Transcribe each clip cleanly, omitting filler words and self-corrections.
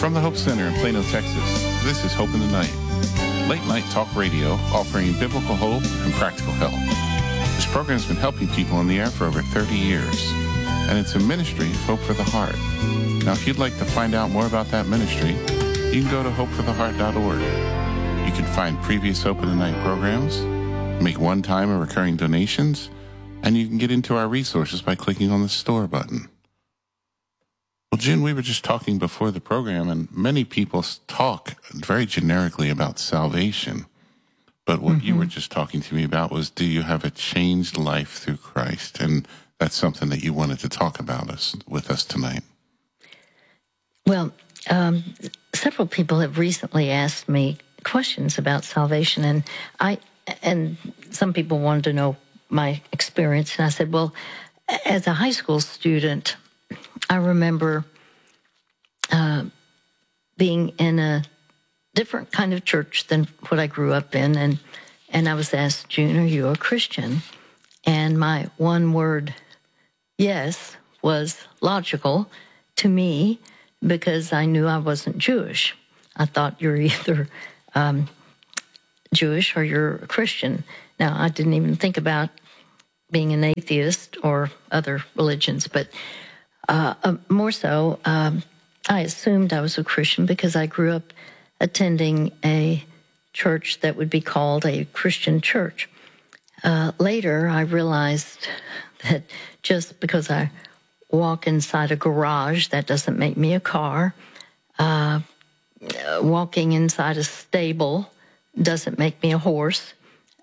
From the Hope Center in Plano, Texas, this is Hope in the Night, late night talk radio offering biblical hope and practical help. This program has been helping people on the air for over 30 years, and it's a ministry of Hope for the Heart. Now, if you'd like to find out more about that ministry, you can go to hopefortheheart.org. You can find previous Hope in the Night programs, make one-time or recurring donations, and you can get into our resources by clicking on the store button. Well, Jen, we were just talking before the program, and many people talk very generically about salvation. But what you were just talking to me about was, do you have a changed life through Christ? And that's something that you wanted to talk about with us tonight. Well, several people have recently asked me questions about salvation, and some people wanted to know my experience. And I said, well, as a high school student, I remember being in a different kind of church than what I grew up in, and I was asked, June, are you a Christian? And my one word, yes, was logical to me because I knew I wasn't Jewish. I thought you're either Jewish or you're a Christian. Now, I didn't even think about being an atheist or other religions, but more so, I assumed I was a Christian because I grew up attending a church that would be called a Christian church. Later, I realized that just because I walk inside a garage, that doesn't make me a car. Walking inside a stable doesn't make me a horse.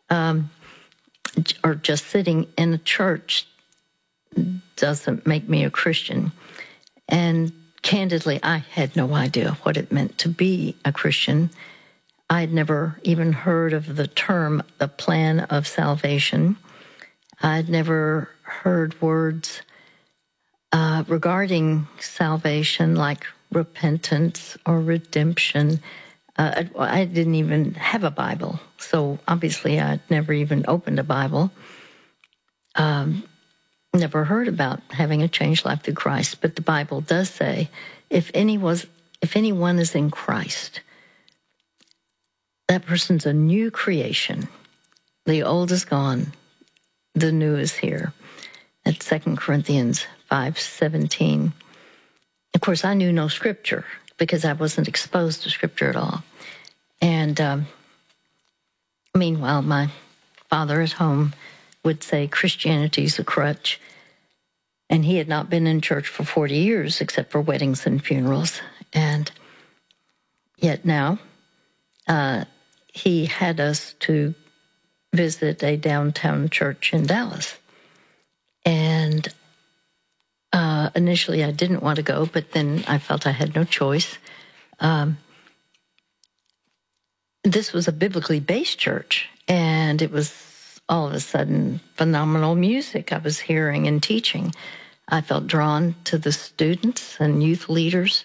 Or just sitting in a church doesn't make me a Christian. And candidly, I had no idea what it meant to be a Christian. I had never even heard of the term, the plan of salvation. I'd never heard words regarding salvation like repentance or redemption. I didn't even have a Bible, so obviously I'd never even opened a Bible. Never heard about having a changed life through Christ, but the Bible does say, if anyone is in Christ, that person's a new creation. The old is gone, the new is here. That's 2 Corinthians 5:17. Of course, I knew no scripture because I wasn't exposed to scripture at all. And meanwhile, my father at home would say Christianity's a crutch. And he had not been in church for 40 years except for weddings and funerals. And yet now, he had us to visit a downtown church in Dallas. And initially I didn't want to go, but then I felt I had no choice. This was a biblically based church, and it was all of a sudden phenomenal music I was hearing and teaching. I felt drawn to the students and youth leaders.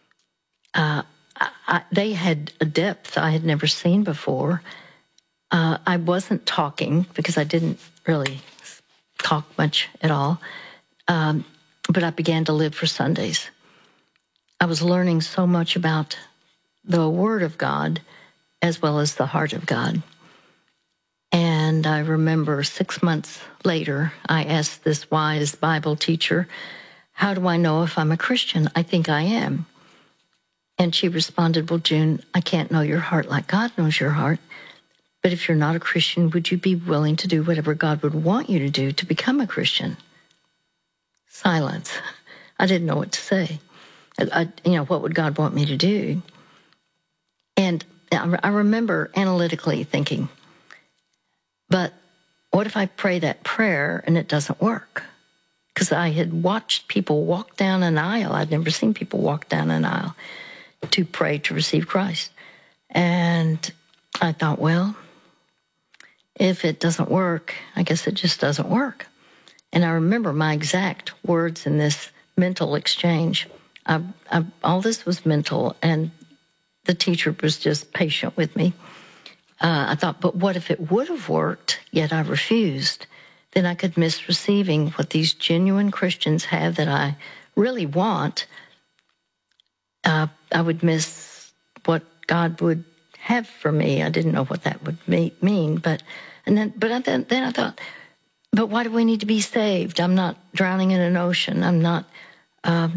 They had a depth I had never seen before. I wasn't talking because I didn't really talk much at all, but I began to live for Sundays. I was learning so much about the Word of God as well as the heart of God. And I remember 6 months later, I asked this wise Bible teacher, how do I know if I'm a Christian? I think I am. And she responded, well, June, I can't know your heart like God knows your heart. But if you're not a Christian, would you be willing to do whatever God would want you to do to become a Christian? Silence. I didn't know what to say. What would God want me to do? And I remember analytically thinking, but what if I pray that prayer and it doesn't work? Because I had watched people walk down an aisle. I'd never seen people walk down an aisle to pray to receive Christ. And I thought, well, if it doesn't work, I guess it just doesn't work. And I remember my exact words in this mental exchange. All this was mental, and the teacher was just patient with me. I thought, but what if it would have worked, yet I refused? Then I could miss receiving what these genuine Christians have that I really want I would miss what God would have for me. I didn't know what that would mean, but then I thought, but why do we need to be saved? I'm not drowning in an ocean. I'm not a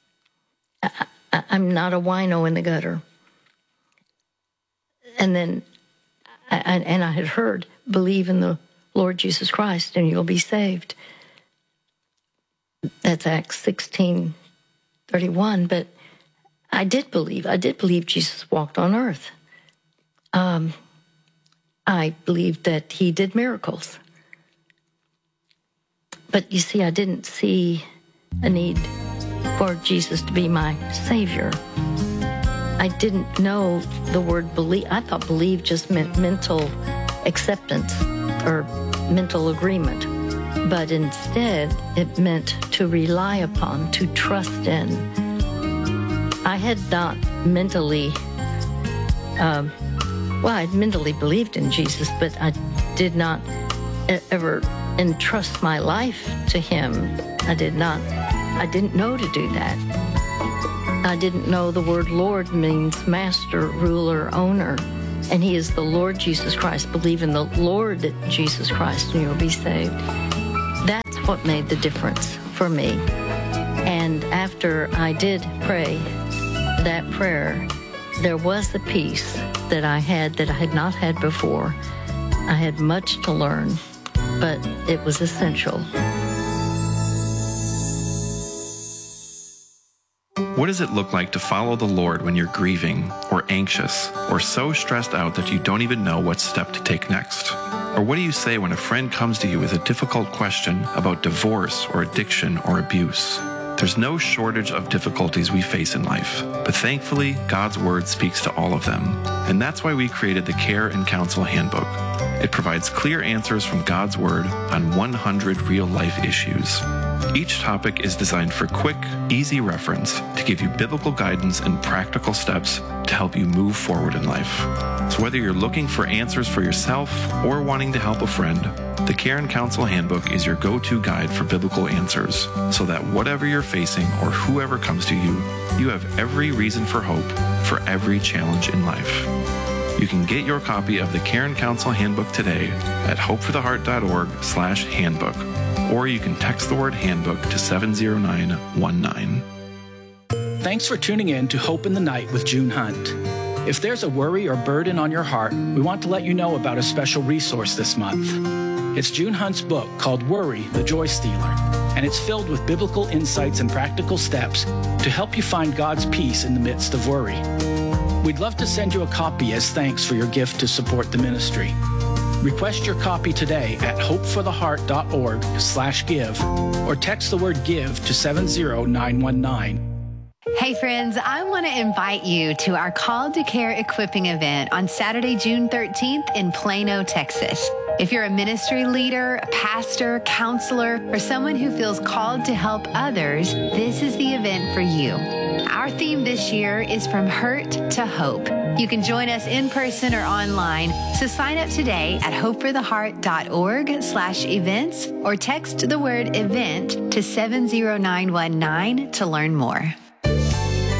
wino in the gutter. And then, I had heard, believe in the Lord Jesus Christ and you'll be saved. That's Acts 16:31. But I did believe Jesus walked on earth. I believed that he did miracles. But you see, I didn't see a need for Jesus to be my Savior. I didn't know the word believe. I thought believe just meant mental acceptance or mental agreement. But instead, it meant to rely upon, to trust in. I had not mentally, I'd mentally believed in Jesus, but I did not ever entrust my life to him. I didn't know to do that. I didn't know the word Lord means master, ruler, owner, and he is the Lord Jesus Christ. Believe in the Lord Jesus Christ and you'll be saved. That's what made the difference for me. And after I did pray that prayer, there was a peace that I had not had before. I had much to learn, but it was essential. What does it look like to follow the Lord when you're grieving or anxious or so stressed out that you don't even know what step to take next? Or what do you say when a friend comes to you with a difficult question about divorce or addiction or abuse? There's no shortage of difficulties we face in life, but thankfully, God's Word speaks to all of them. And that's why we created the Care and Counsel Handbook. It provides clear answers from God's Word on 100 real-life issues. Each topic is designed for quick, easy reference to give you biblical guidance and practical steps to help you move forward in life. So whether you're looking for answers for yourself or wanting to help a friend, the Care and Counsel Handbook is your go-to guide for biblical answers, so that whatever you're facing or whoever comes to you, you have every reason for hope for every challenge in life. You can get your copy of the Care and Counsel Handbook today at hopefortheheart.org/handbook, or you can text the word handbook to 70919. Thanks for tuning in to Hope in the Night with June Hunt. If there's a worry or burden on your heart, we want to let you know about a special resource this month. It's June Hunt's book called Worry, the Joy Stealer, and it's filled with biblical insights and practical steps to help you find God's peace in the midst of worry. We'd love to send you a copy as thanks for your gift to support the ministry. Request your copy today at hopefortheheart.org/give or text the word give to 70919. Hey friends, I want to invite you to our Call to Care equipping event on Saturday, June 13th in Plano, Texas. If you're a ministry leader, a pastor, counselor, or someone who feels called to help others, this is the event for you. Our theme this year is From Hurt to Hope. You can join us in person or online, so sign up today at hopefortheheart.org/events or text the word event to 70919 to learn more.